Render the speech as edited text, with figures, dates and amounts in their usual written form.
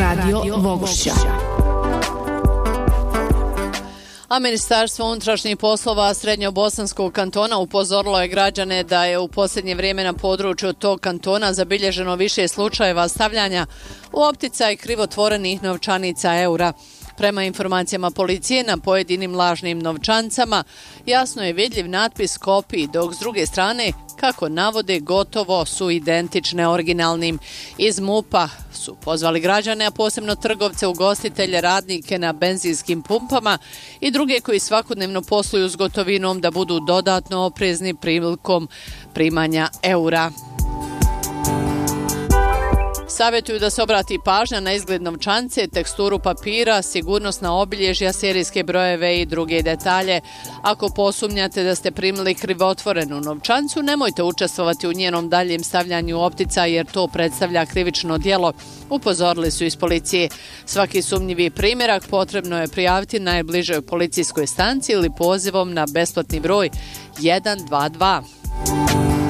Radio Vogošća. A Ministarstvo unutrašnjih poslova Srednjobosanskog kantona upozorilo je građane da je u posljednje vrijeme na području tog kantona zabilježeno više slučajeva stavljanja u opticaj krivotvorenih novčanica eura. Prema informacijama policije, na pojedinim lažnim novčancama jasno je vidljiv natpis kopiji, dok s druge strane, kako navode, gotovo su identične originalnim. Iz MUP-a su pozvali građane, a posebno trgovce, ugostitelje, radnike na benzinskim pumpama i druge koji svakodnevno posluju s gotovinom da budu dodatno oprezni prilikom primanja eura. Savjetuju da se obrati pažnja na izgled novčance, teksturu papira, sigurnosna obilježja, serijske brojeve i druge detalje. Ako posumnjate da ste primili krivotvorenu novčancu, nemojte učestvovati u njenom daljem stavljanju u opticaj jer to predstavlja krivično djelo, upozorili su iz policije. Svaki sumnjivi primjerak potrebno je prijaviti najbližoj policijskoj stanici ili pozivom na besplatni broj 122.